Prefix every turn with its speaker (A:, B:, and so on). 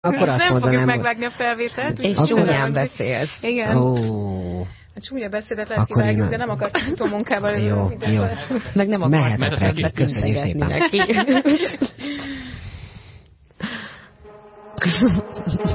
A: Akkor azt
B: nem
A: mondanám,
B: fogjuk megvágni a felvételt.
C: És csúnyán beszélsz.
B: Igen.
A: Ó.
B: A csúnya beszédet lehet kivágni, de nem akart utómunkával.
A: Jó.
C: Meg nem akart
A: mehetek, köszönjük szépen.
C: neki.